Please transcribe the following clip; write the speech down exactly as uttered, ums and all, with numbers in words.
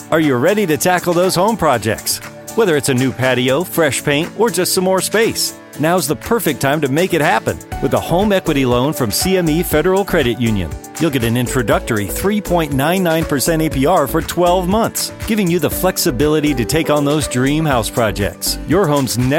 Are you ready to tackle those home projects? Whether it's a new patio, fresh paint, or just some more space, now's the perfect time to make it happen with a home equity loan from C M E Federal Credit Union. You'll get an introductory three point nine nine percent A P R for twelve months, giving you the flexibility to take on those dream house projects. Your home's next